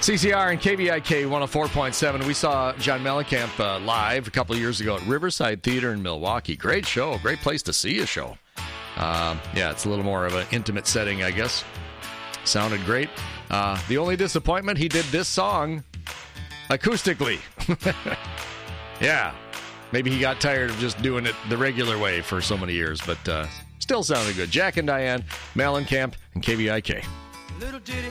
CCR and KVIK 104.7. We saw John Mellencamp live a couple of years ago at Riverside Theater in Milwaukee. Great show. Great place to see a show. It's a little more of an intimate setting, I guess. Sounded great. The only disappointment, he did this song acoustically. Yeah. Maybe he got tired of just doing it the regular way for so many years, but still sounded good. Jack and Diane, Mellencamp, and KVIK. Little did he